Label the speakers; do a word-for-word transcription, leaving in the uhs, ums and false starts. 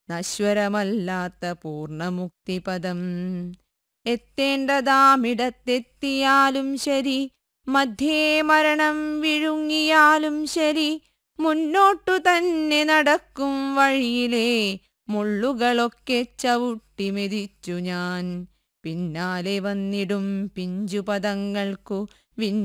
Speaker 1: നശ്വരമല്ലാത്ത പൂർണ്ണമുക്തിപദം. എത്തേണ്ടതാമിടത്തെത്തിയാലും ശരി, മധ്യേ മരണം വിഴുങ്ങിയാലും ശരി, മുന്നോട്ടു തന്നെ നടക്കും വഴിയിലെ മുള്ളുകളൊക്കെ ചവിട്ടി മെതിച്ചു ഞാൻ. പിന്നാലെ വന്നിടും പിഞ്ചുപദങ്ങൾക്കു